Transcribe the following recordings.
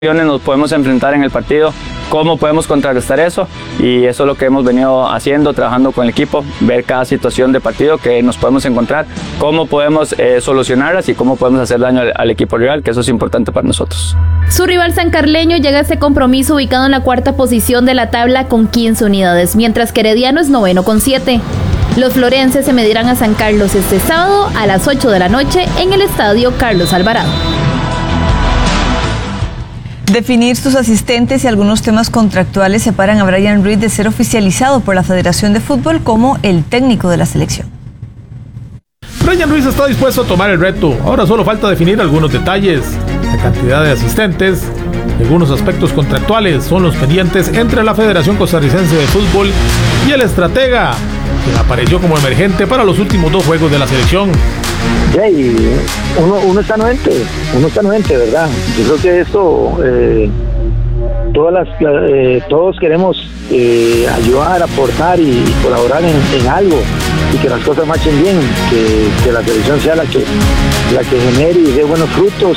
nos podemos enfrentar en el partido, cómo podemos contrarrestar eso, y eso es lo que hemos venido haciendo, trabajando con el equipo, ver cada situación de partido que nos podemos encontrar, cómo podemos solucionarlas y cómo podemos hacer daño al equipo rival, que eso es importante para nosotros. Su rival sancarleño llega a ese compromiso ubicado en la cuarta posición de la tabla con 15 unidades, mientras que Herediano es noveno con 7. Los florenses se medirán a San Carlos este sábado a las 8 de la noche en el estadio Carlos Alvarado. Definir sus asistentes y algunos temas contractuales separan a Brian Ruiz de ser oficializado por la Federación de Fútbol como el técnico de la selección. Brian Ruiz está dispuesto a tomar el reto. Ahora solo falta definir algunos detalles. La cantidad de asistentes y algunos aspectos contractuales son los pendientes entre la Federación Costarricense de Fútbol y el estratega, quien apareció como emergente para los últimos 2 juegos de la selección. Y uno está anuente, ¿verdad? Yo creo que esto, todos queremos ayudar, aportar y colaborar en algo, y que las cosas marchen bien, que la selección sea la que genere y dé buenos frutos,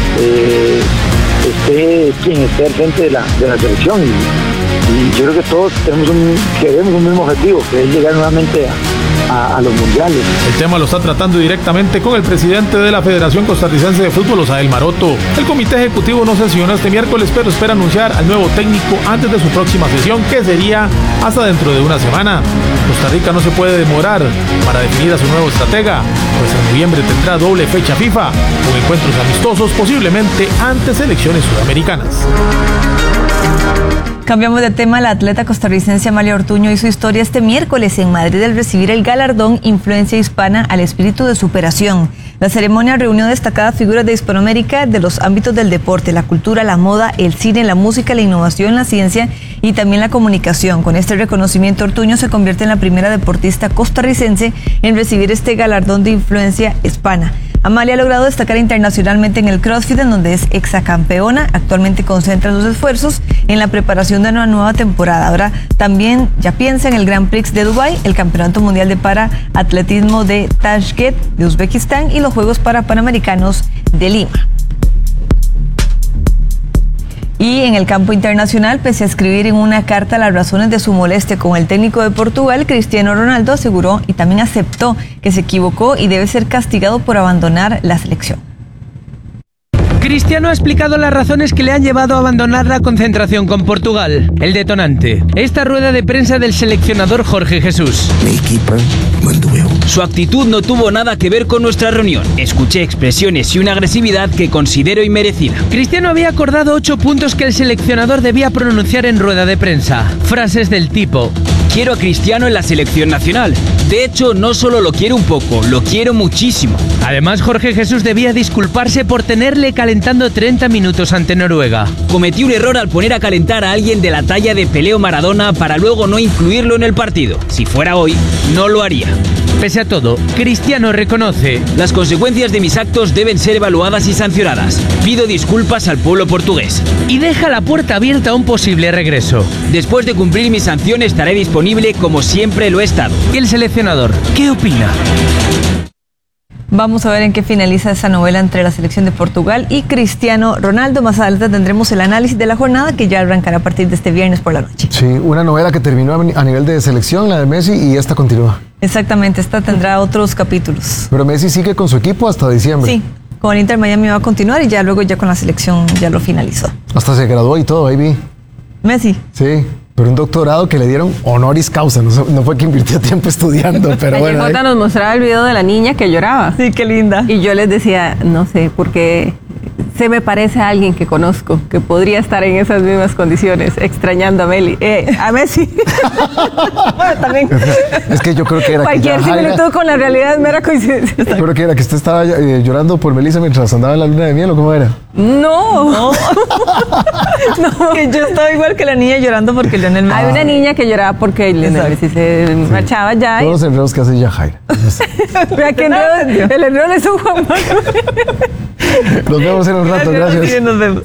esté quien esté al frente de la selección. Y yo creo que todos queremos un mismo objetivo, que es llegar nuevamente a los mundiales. El tema lo está tratando directamente con el presidente de la Federación Costarricense de Fútbol, Osael Maroto. El comité ejecutivo no sesiona este miércoles, pero espera anunciar al nuevo técnico antes de su próxima sesión, que sería hasta dentro de una semana. Costa Rica no se puede demorar para definir a su nuevo estratega, pues en noviembre tendrá doble fecha FIFA, con encuentros amistosos posiblemente ante selecciones sudamericanas. Cambiamos de tema. La atleta costarricense Amalia Ortuño hizo historia este miércoles en Madrid al recibir el galardón Influencia Hispana al Espíritu de Superación. La ceremonia reunió destacadas figuras de Hispanoamérica de los ámbitos del deporte, la cultura, la moda, el cine, la música, la innovación, la ciencia y también la comunicación. Con este reconocimiento, Ortuño se convierte en la primera deportista costarricense en recibir este galardón de Influencia Hispana. Amalia ha logrado destacar internacionalmente en el CrossFit, en donde es exacampeona. Actualmente concentra sus esfuerzos en la preparación de una nueva temporada. Ahora también ya piensa en el Grand Prix de Dubái, el Campeonato Mundial de Paraatletismo de Tashkent de Uzbekistán y los Juegos Panamericanos de Lima. Y en el campo internacional, pese a escribir en una carta las razones de su molestia con el técnico de Portugal, Cristiano Ronaldo aseguró y también aceptó que se equivocó y debe ser castigado por abandonar la selección. Cristiano ha explicado las razones que le han llevado a abandonar la concentración con Portugal. El detonante: esta rueda de prensa del seleccionador Jorge Jesús. Su actitud no tuvo nada que ver con nuestra reunión. Escuché expresiones y una agresividad que considero inmerecida. Cristiano había acordado 8 puntos que el seleccionador debía pronunciar en rueda de prensa. Frases del tipo: quiero a Cristiano en la selección nacional. De hecho, no solo lo quiero un poco, lo quiero muchísimo. Además, Jorge Jesús debía disculparse por tenerle calentando 30 minutos ante Noruega. Cometí un error al poner a calentar a alguien de la talla de Pelé o Maradona para luego no incluirlo en el partido. Si fuera hoy, no lo haría. Pese a todo, Cristiano reconoce: las consecuencias de mis actos deben ser evaluadas y sancionadas. Pido disculpas al pueblo portugués. Y deja la puerta abierta a un posible regreso. Después de cumplir mi sanción estaré disponible como siempre lo he estado. ¿Y el seleccionador qué opina? Vamos a ver en qué finaliza esa novela entre la selección de Portugal y Cristiano Ronaldo. Más adelante tendremos el análisis de la jornada, que ya arrancará a partir de este viernes por la noche. Sí, una novela que terminó a nivel de selección, la de Messi, y esta continúa. Exactamente, esta tendrá otros capítulos. Pero Messi sigue con su equipo hasta diciembre. Sí, con el Inter Miami va a continuar y ya luego ya con la selección ya lo finalizó. Hasta se graduó y todo, ahí vi. Messi. Sí. Pero un doctorado que le dieron honoris causa, no fue que invirtió tiempo estudiando, pero bueno. Jota nos mostraba el video de la niña que lloraba. Sí, qué linda. Y yo les decía, no sé, porque se me parece a alguien que conozco, que podría estar en esas mismas condiciones, extrañando a Messi. Bueno, también. Es que yo creo que era cualquier similitud con la realidad es mera coincidencia. Yo creo que era que usted estaba llorando por Melissa mientras andaba en la luna de miel, ¿o cómo era? No. Que yo estaba igual que la niña llorando porque Lionel Messi. Hay una niña que lloraba porque Lionel Messi se marchaba ya. Todos los enredos que hace Yajaira. Vea que el enredo es un Juan Manuel. Nos vemos en un rato, gracias. Sí, nos vemos.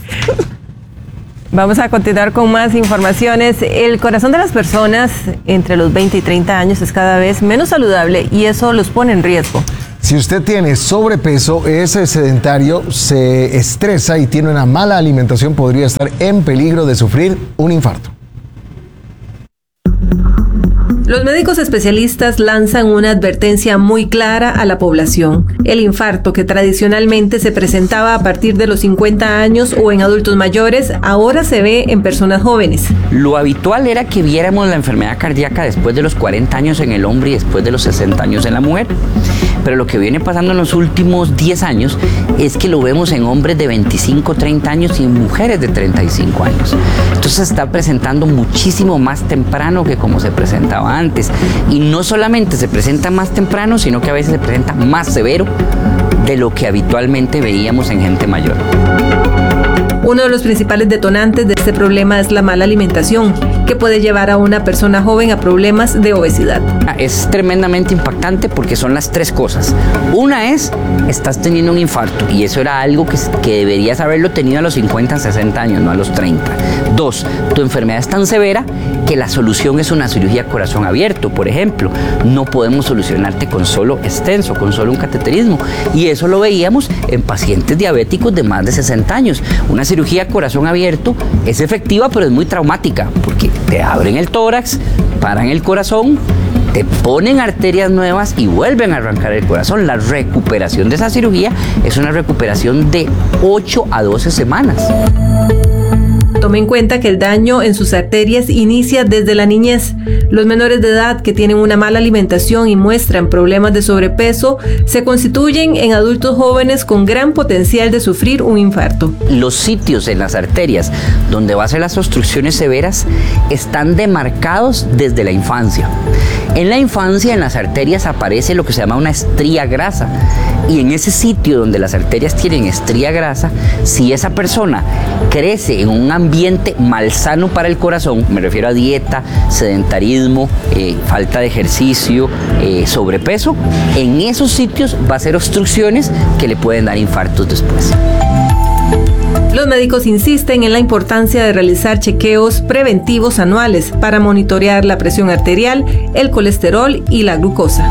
Vamos a continuar con más informaciones. El corazón de las personas entre los 20 y 30 años es cada vez menos saludable y eso los pone en riesgo. Si usted tiene sobrepeso, es sedentario, se estresa y tiene una mala alimentación, podría estar en peligro de sufrir un infarto. Los médicos especialistas lanzan una advertencia muy clara a la población. El infarto, que tradicionalmente se presentaba a partir de los 50 años o en adultos mayores, ahora se ve en personas jóvenes. Lo habitual era que viéramos la enfermedad cardíaca después de los 40 años en el hombre y después de los 60 años en la mujer. Pero lo que viene pasando en los últimos 10 años es que lo vemos en hombres de 25, 30 años y en mujeres de 35 años. Entonces se está presentando muchísimo más temprano que como se presentaba antes. Y no solamente se presenta más temprano, sino que a veces se presenta más severo de lo que habitualmente veíamos en gente mayor. Uno de los principales detonantes de este problema es la mala alimentación, que puede llevar a una persona joven a problemas de obesidad. Es tremendamente impactante porque son las tres cosas. Una es, estás teniendo un infarto, y eso era algo que deberías haberlo tenido a los 50, 60 años, no a los 30. Dos, tu enfermedad es tan severa que la solución es una cirugía corazón abierto, por ejemplo. No podemos solucionarte con solo extenso, con solo un cateterismo. Y eso lo veíamos en pacientes diabéticos de más de 60 años. Una cirugía corazón abierto es efectiva, pero es muy traumática, porque te abren el tórax, paran el corazón, te ponen arterias nuevas y vuelven a arrancar el corazón. La recuperación de esa cirugía es una recuperación de 8 a 12 semanas. Tome en cuenta que el daño en sus arterias inicia desde la niñez. Los menores de edad que tienen una mala alimentación y muestran problemas de sobrepeso se constituyen en adultos jóvenes con gran potencial de sufrir un infarto. Los sitios en las arterias donde va a ser las obstrucciones severas están demarcados desde la infancia. En la infancia, en las arterias aparece lo que se llama una estría grasa. Y en ese sitio donde las arterias tienen estría grasa, si esa persona crece en un ambiente malsano para el corazón, me refiero a dieta, sedentarismo, falta de ejercicio, sobrepeso, en esos sitios va a ser obstrucciones que le pueden dar infartos después. Los médicos insisten en la importancia de realizar chequeos preventivos anuales para monitorear la presión arterial, el colesterol y la glucosa.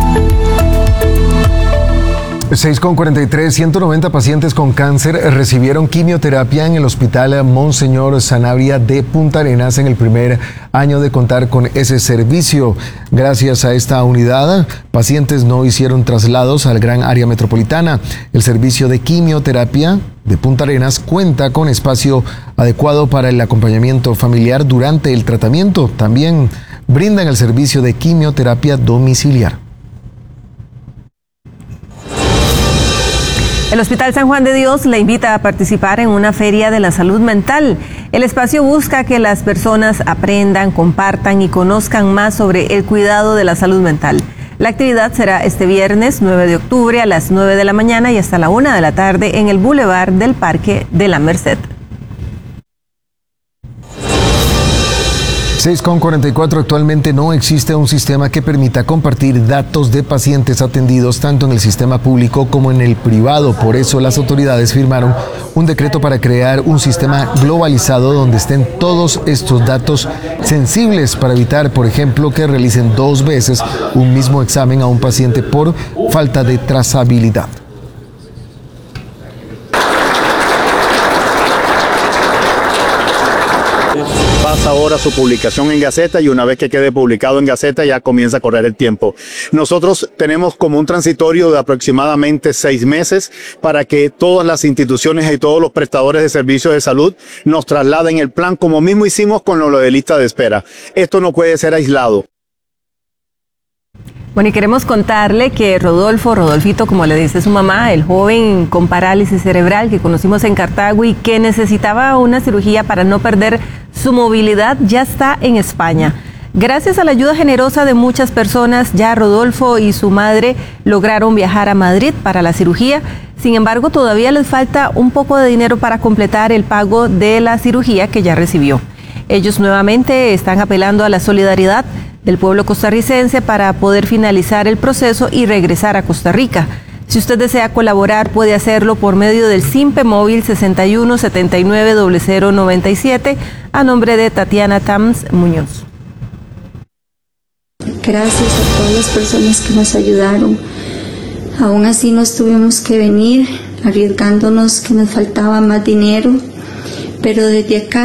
6:43, 190 pacientes con cáncer recibieron quimioterapia en el Hospital Monseñor Sanabria de Punta Arenas en el primer año de contar con ese servicio. Gracias a esta unidad, pacientes no hicieron traslados al gran área metropolitana. El servicio de quimioterapia de Punta Arenas cuenta con espacio adecuado para el acompañamiento familiar durante el tratamiento. También brindan el servicio de quimioterapia domiciliar. El Hospital San Juan de Dios le invita a participar en una feria de la salud mental. El espacio busca que las personas aprendan, compartan y conozcan más sobre el cuidado de la salud mental. La actividad será este viernes 9 de octubre a las 9 de la mañana y hasta la 1 de la tarde en el Boulevard del Parque de la Merced. 6:44, actualmente no existe un sistema que permita compartir datos de pacientes atendidos tanto en el sistema público como en el privado. Por eso las autoridades firmaron un decreto para crear un sistema globalizado donde estén todos estos datos sensibles para evitar, por ejemplo, que realicen 2 veces un mismo examen a un paciente por falta de trazabilidad. Pasa ahora su publicación en Gaceta y una vez que quede publicado en Gaceta ya comienza a correr el tiempo. Nosotros tenemos como un transitorio de aproximadamente 6 meses para que todas las instituciones y todos los prestadores de servicios de salud nos trasladen el plan como mismo hicimos con lo de lista de espera. Esto no puede ser aislado. Bueno, y queremos contarle que Rodolfito, como le dice su mamá, el joven con parálisis cerebral que conocimos en Cartago y que necesitaba una cirugía para no perder su movilidad, ya está en España. Gracias a la ayuda generosa de muchas personas, ya Rodolfo y su madre lograron viajar a Madrid para la cirugía. Sin embargo, todavía les falta un poco de dinero para completar el pago de la cirugía que ya recibió. Ellos nuevamente están apelando a la solidaridad del pueblo costarricense para poder finalizar el proceso y regresar a Costa Rica. Si usted desea colaborar, puede hacerlo por medio del SIMPE móvil 61 79 0097 a nombre de Tatiana Tams Muñoz. Gracias a todas las personas que nos ayudaron Aún así nos tuvimos que venir, arriesgándonos que nos faltaba más dinero, pero desde acá